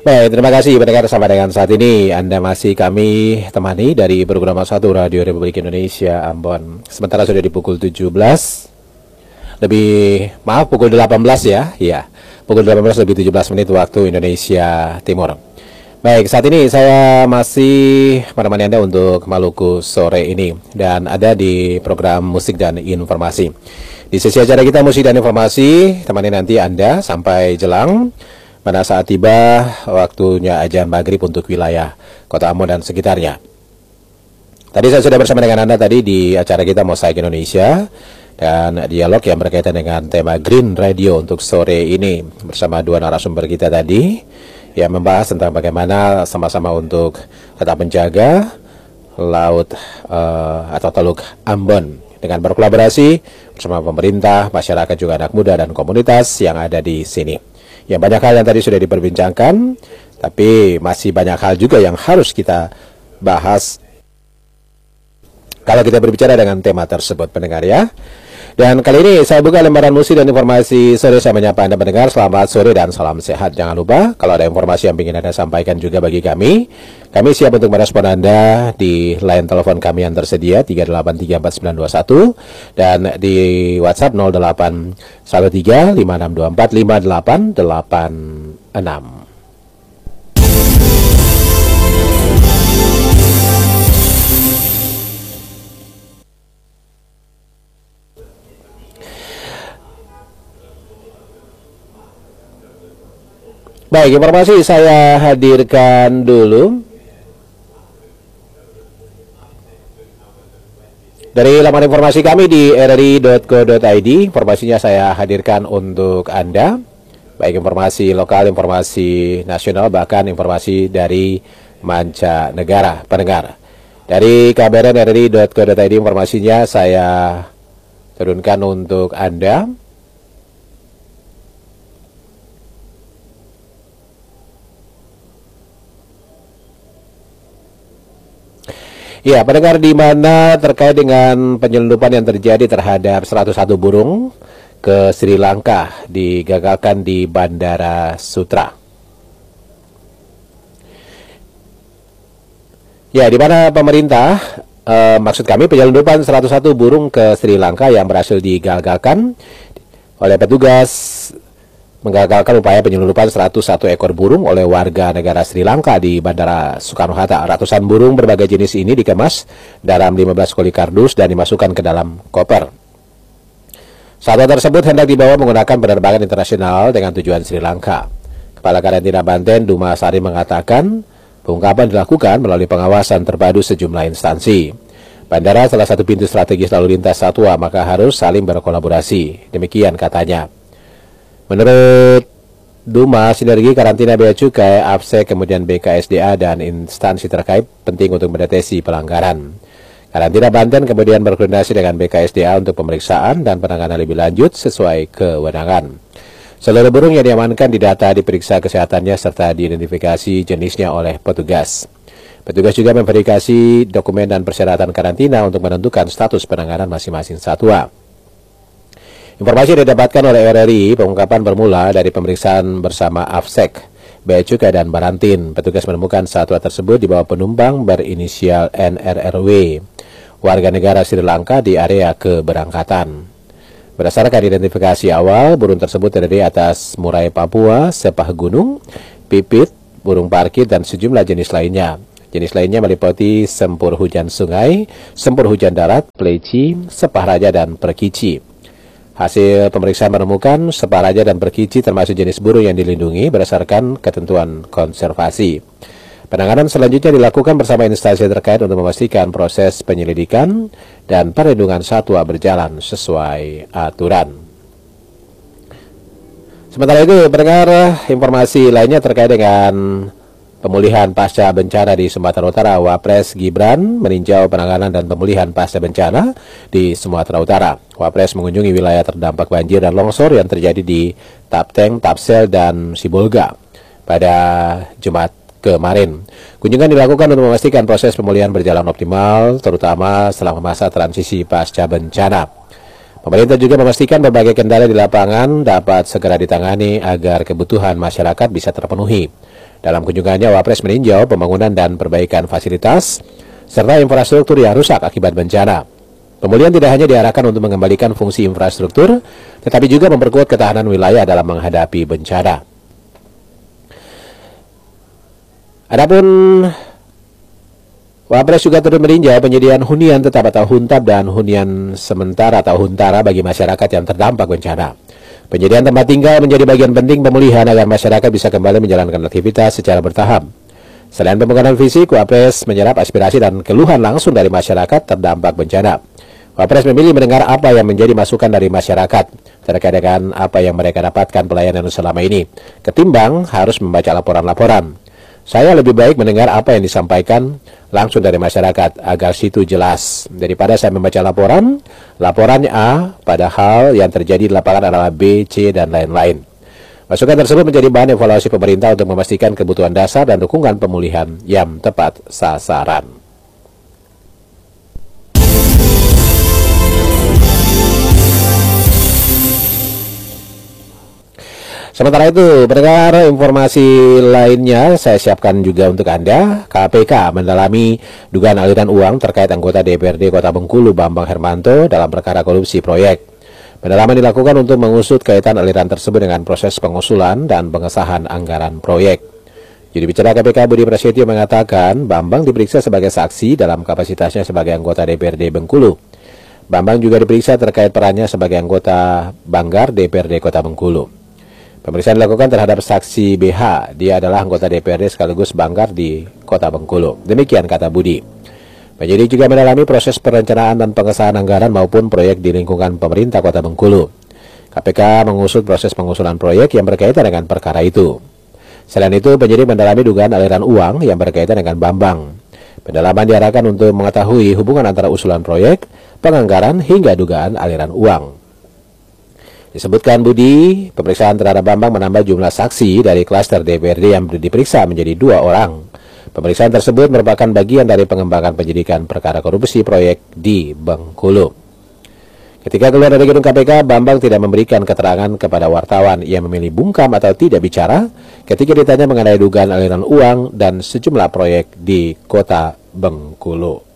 Baik, terima kasih pendengar. Sampai dengan saat ini Anda masih kami temani dari program 1 Radio Republik Indonesia Ambon. Sementara sudah di pukul 17 pukul 18 ya. Iya, pukul 18 lebih 17 menit waktu Indonesia Timur. Baik, saat ini saya masih menemani Anda untuk Maluku sore ini dan ada di program musik dan informasi. Di sesi acara kita musik dan informasi, temani nanti Anda sampai jelang pada saat tiba waktunya azan maghrib untuk wilayah Kota Ambon dan sekitarnya. Tadi saya sudah bersama dengan Anda tadi di acara kita Mosaik Indonesia dan dialog yang berkaitan dengan tema Green Radio untuk sore ini bersama dua narasumber kita tadi yang membahas tentang bagaimana sama-sama untuk tetap menjaga laut atau Teluk Ambon dengan berkolaborasi bersama pemerintah, masyarakat juga anak muda dan komunitas yang ada di sini. Ya, banyak hal yang tadi sudah diperbincangkan, tapi masih banyak hal juga yang harus kita bahas kalau kita berbicara dengan tema tersebut, pendengar ya. Dan kali ini saya buka lembaran musik dan informasi sore. Saya menyapa Anda pendengar, selamat sore dan salam sehat. Jangan lupa kalau ada informasi yang ingin Anda sampaikan juga bagi kami siap untuk merespon Anda di line telepon kami yang tersedia 3834921 dan di WhatsApp 081356245886. Baik, informasi saya hadirkan dulu dari laman informasi kami di rri.co.id. Informasinya saya hadirkan untuk Anda, baik informasi lokal, informasi nasional, bahkan informasi dari mancanegara, pendengar. Dari KBRN rri.co.id informasinya saya turunkan untuk Anda. Ya, pendengar, di mana terkait dengan penyelundupan yang terjadi terhadap 101 burung ke Sri Lanka digagalkan di Bandara Sutra. Ya, di mana pemerintah, maksud kami penyelundupan 101 burung ke Sri Lanka yang berhasil digagalkan oleh petugas menggagalkan upaya penyelundupan 101 ekor burung oleh warga negara Sri Lanka di Bandara Soekarno-Hatta. Ratusan burung berbagai jenis ini dikemas dalam 15 koli kardus dan dimasukkan ke dalam koper. Satwa tersebut hendak dibawa menggunakan penerbangan internasional dengan tujuan Sri Lanka. Kepala Karantina Banten, Duma Sari, mengatakan pengungkapan dilakukan melalui pengawasan terpadu sejumlah instansi. Bandara salah satu pintu strategis lalu lintas satwa, maka harus saling berkolaborasi. Demikian katanya. Menurut Duma, sinergi karantina bea cukai, AFSEK, kemudian BKSDA dan instansi terkait penting untuk mendeteksi pelanggaran. Karantina Banten kemudian berkoordinasi dengan BKSDA untuk pemeriksaan dan penanganan lebih lanjut sesuai kewenangan. Seluruh burung yang diamankan didata, diperiksa kesehatannya serta diidentifikasi jenisnya oleh petugas. Petugas juga memverifikasi dokumen dan persyaratan karantina untuk menentukan status penanganan masing-masing satwa. Informasi yang didapatkan oleh RRI, pengungkapan bermula dari pemeriksaan bersama AFSEK, Bea Cukai dan Barantin. Petugas menemukan satwa tersebut di bawah penumpang berinisial NRRW, warga negara Sri Lanka di area keberangkatan. Berdasarkan identifikasi awal, burung tersebut terdiri atas murai Papua, sepah gunung, pipit, burung parkit, dan sejumlah jenis lainnya. Jenis lainnya meliputi sempur hujan sungai, sempur hujan darat, pleci, sepah raja, dan perkici. Hasil pemeriksaan menemukan sepah raja dan perkici termasuk jenis burung yang dilindungi berdasarkan ketentuan konservasi. Penanganan selanjutnya dilakukan bersama instansi terkait untuk memastikan proses penyelidikan dan perlindungan satwa berjalan sesuai aturan. Sementara itu, pendengar, informasi lainnya terkait dengan pemulihan pasca bencana di Sumatera Utara. Wapres Gibran meninjau penanganan dan pemulihan pasca bencana di Sumatera Utara. Wapres mengunjungi wilayah terdampak banjir dan longsor yang terjadi di Tapteng, Tapsel, dan Sibolga pada Jumat kemarin. Kunjungan dilakukan untuk memastikan proses pemulihan berjalan optimal, terutama selama masa transisi pasca bencana. Pemerintah juga memastikan berbagai kendala di lapangan dapat segera ditangani agar kebutuhan masyarakat bisa terpenuhi. Dalam kunjungannya, Wapres meninjau pembangunan dan perbaikan fasilitas, serta infrastruktur yang rusak akibat bencana. Pemulihan tidak hanya diarahkan untuk mengembalikan fungsi infrastruktur, tetapi juga memperkuat ketahanan wilayah dalam menghadapi bencana. Adapun Wapres juga turut meninjau penyediaan hunian tetap atau huntap dan hunian sementara atau huntara bagi masyarakat yang terdampak bencana. Penyediaan tempat tinggal menjadi bagian penting pemulihan agar masyarakat bisa kembali menjalankan aktivitas secara bertahap. Selain pembangunan fisik, Wapres menyerap aspirasi dan keluhan langsung dari masyarakat terdampak bencana. Wapres memilih mendengar apa yang menjadi masukan dari masyarakat terkait dengan apa yang mereka dapatkan pelayanan selama ini, ketimbang harus membaca laporan-laporan. Saya lebih baik mendengar apa yang disampaikan langsung dari masyarakat agar situ jelas daripada saya membaca laporannya A, padahal yang terjadi di lapangan adalah B, C, dan lain-lain. Masukan tersebut menjadi bahan evaluasi pemerintah untuk memastikan kebutuhan dasar dan dukungan pemulihan yang tepat sasaran. Sementara itu, pendengar, informasi lainnya saya siapkan juga untuk Anda. KPK mendalami dugaan aliran uang terkait anggota DPRD Kota Bengkulu Bambang Hermanto dalam perkara korupsi proyek. Pendalaman dilakukan untuk mengusut kaitan aliran tersebut dengan proses pengusulan dan pengesahan anggaran proyek. Juru bicara KPK Budi Prasetyo mengatakan Bambang diperiksa sebagai saksi dalam kapasitasnya sebagai anggota DPRD Bengkulu. Bambang juga diperiksa terkait perannya sebagai anggota Banggar DPRD Kota Bengkulu. Pemeriksaan dilakukan terhadap saksi BH. Dia adalah anggota DPRD sekaligus Banggar di Kota Bengkulu. Demikian kata Budi. Penyidik juga mendalami proses perencanaan dan pengesahan anggaran maupun proyek di lingkungan pemerintah Kota Bengkulu. KPK mengusut proses pengusulan proyek yang berkaitan dengan perkara itu. Selain itu, penyidik mendalami dugaan aliran uang yang berkaitan dengan Bambang. Pendalaman diarahkan untuk mengetahui hubungan antara usulan proyek, penganggaran, hingga dugaan aliran uang. Disebutkan Budi, pemeriksaan terhadap Bambang menambah jumlah saksi dari klaster DPRD yang diperiksa menjadi 2 orang. Pemeriksaan tersebut merupakan bagian dari pengembangan penyidikan perkara korupsi proyek di Bengkulu. Ketika keluar dari gedung KPK, Bambang tidak memberikan keterangan kepada wartawan. Ia memilih bungkam atau tidak bicara ketika ditanya mengenai dugaan aliran uang dan sejumlah proyek di Kota Bengkulu.